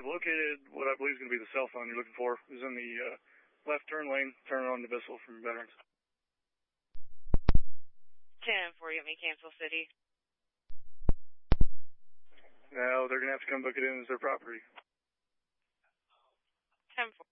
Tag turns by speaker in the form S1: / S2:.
S1: located what I believe is going to be the cell phone you're looking for. It was in the left turn lane, turning on to Bissell from Veterans.
S2: 10 for you, me, Kansas City.
S1: Now they're going to have to come book it in as their property.
S2: 10 4.